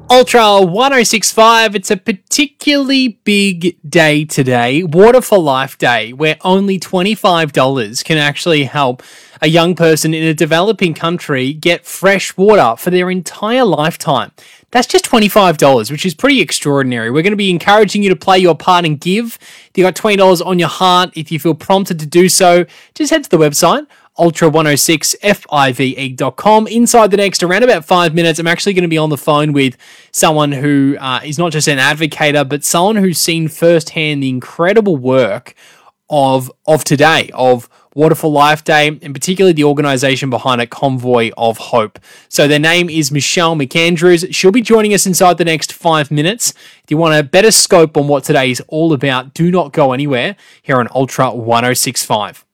Ultra 1065, it's a particularly big day today, Water for Life Day, where only $25 can actually help a young person in a developing country get fresh water for their entire lifetime. That's just $25, which is pretty extraordinary. We're going to be encouraging you to play your part and give. If you've got $20 on your heart, if you feel prompted to do so, just head to the website, ultra106five.com. Inside the next around about 5 minutes, I'm actually going to be on the phone with someone who is not just an advocator, but someone who's seen firsthand the incredible work of today, of Water for Life Day, and particularly the organisation behind it, Convoy of Hope. So their name is Michelle McAndrews. She'll be joining us inside the next 5 minutes. If you want a better scope on what today is all about, do not go anywhere here on Ultra 1065.